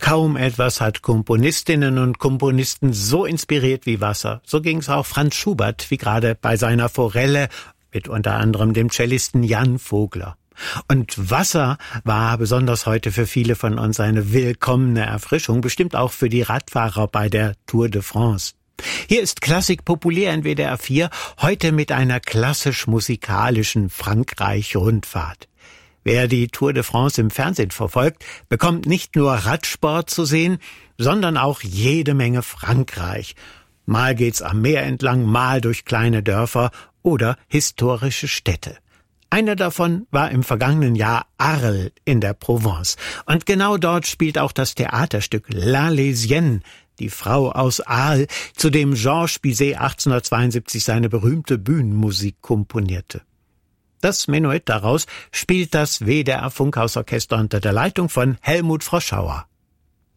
Kaum etwas hat Komponistinnen und Komponisten so inspiriert wie Wasser. So ging es auch Franz Schubert, wie gerade bei seiner Forelle mit unter anderem dem Cellisten Jan Vogler. Und Wasser war besonders heute für viele von uns eine willkommene Erfrischung, bestimmt auch für die Radfahrer bei der Tour de France. Hier ist Klassik populär in WDR 4, heute mit einer klassisch-musikalischen Frankreich-Rundfahrt. Wer die Tour de France im Fernsehen verfolgt, bekommt nicht nur Radsport zu sehen, sondern auch jede Menge Frankreich. Mal geht's am Meer entlang, mal durch kleine Dörfer oder historische Städte. Eine davon war im vergangenen Jahr Arles in der Provence. Und genau dort spielt auch das Theaterstück La Lésienne, die Frau aus Arles, zu dem Georges Bizet 1872 seine berühmte Bühnenmusik komponierte. Das Menuett daraus spielt das WDR Funkhausorchester unter der Leitung von Helmut Froschauer.